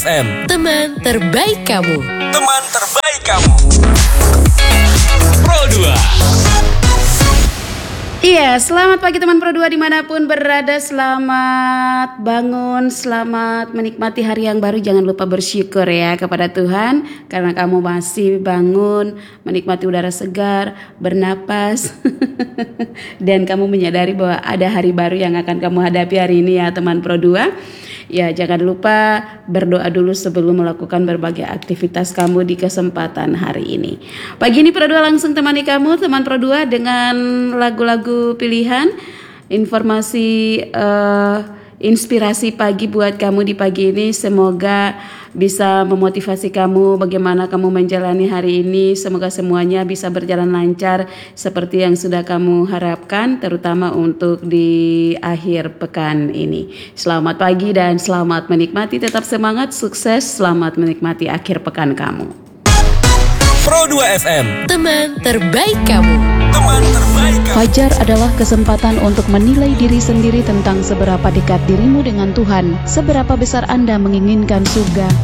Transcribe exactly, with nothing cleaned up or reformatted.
F M, teman terbaik kamu. Teman terbaik kamu. Pro dua. Iya, selamat pagi teman Pro dua dimanapun berada. Selamat bangun, selamat menikmati hari yang baru. Jangan lupa bersyukur ya kepada Tuhan karena kamu masih bangun, menikmati udara segar, bernapas dan kamu menyadari bahwa ada hari baru yang akan kamu hadapi hari ini ya teman Pro dua. Ya, jangan lupa berdoa dulu sebelum melakukan berbagai aktivitas kamu di kesempatan hari ini. Pagi ini Pro dua langsung temani kamu, teman Pro dua, dengan lagu-lagu pilihan, informasi, uh, inspirasi pagi buat kamu di pagi ini. Semoga bisa memotivasi kamu bagaimana kamu menjalani hari ini. Semoga semuanya bisa berjalan lancar seperti yang sudah kamu harapkan, terutama untuk di akhir pekan ini. Selamat pagi dan selamat menikmati. Tetap semangat, sukses, selamat menikmati akhir pekan kamu. Pro dua F M, teman terbaik kamu. Teman terbaik kamu. Fajar adalah kesempatan untuk menilai diri sendiri tentang seberapa dekat dirimu dengan Tuhan, seberapa besar Anda menginginkan surga.